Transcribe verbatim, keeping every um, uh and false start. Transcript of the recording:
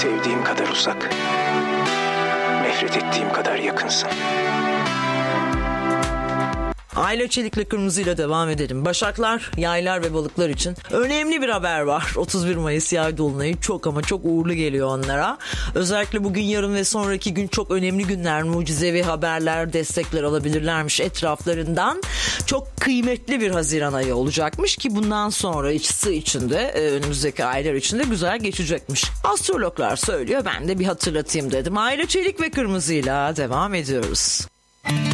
Sevdiğim kadar uzak, nefret ettiğim kadar yakınsın. Ayla Çelik'le Kırmızı'yla devam edelim. Başaklar, yaylar ve balıklar için önemli bir haber var. otuz bir Mayıs yay dolunayı çok ama çok uğurlu geliyor onlara. Özellikle bugün, yarın ve sonraki gün çok önemli günler. Mucizevi haberler, destekler alabilirlermiş etraflarından. Çok kıymetli bir Haziran ayı olacakmış ki bundan sonra içsi içinde, önümüzdeki aylar içinde güzel geçecekmiş. Astrologlar söylüyor, ben de bir hatırlatayım dedim. Ayla Çelik ve Kırmızı'yla devam ediyoruz.